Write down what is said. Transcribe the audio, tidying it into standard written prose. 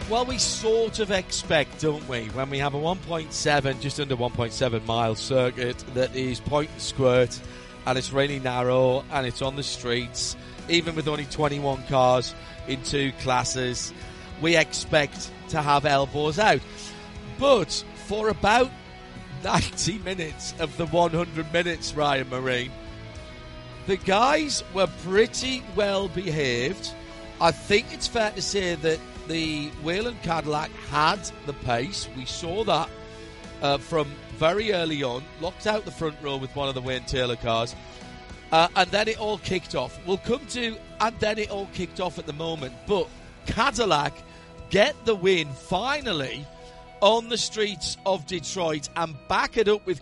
Well, we sort of expect, don't we, when we have a 1.7, just under 1.7 mile circuit that is point and squirt, and it's really narrow, and it's on the streets, even with only 21 cars in two classes, we expect to have elbows out. But for about 90 minutes of the 100 minutes, Ryan Marine, the guys were pretty well behaved. I think it's fair to say that the Whelen Cadillac had the pace. We saw that from very early on. Locked out the front row with one of the Wayne Taylor cars. And then it all kicked off. We'll come to, and then it all kicked off at the moment. But Cadillac get the win finally on the streets of Detroit and back it up with